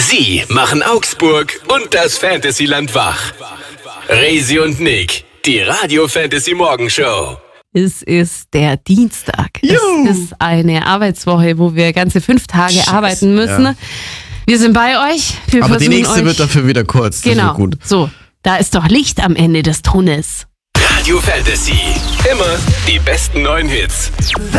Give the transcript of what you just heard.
Sie machen Augsburg und das Fantasyland wach. Resi und Nick, die Radio Fantasy Morgenshow. Es ist der Dienstag. Juhu. Es ist eine Arbeitswoche, wo wir ganze 5 Tage arbeiten müssen. Ja. Wir sind bei euch. Wir Aber die versuchen nächste euch, wird dafür wieder kurz. Das genau, wird gut. so, da ist doch Licht am Ende des Tunnels. Radio Fantasy, immer die besten neuen Hits.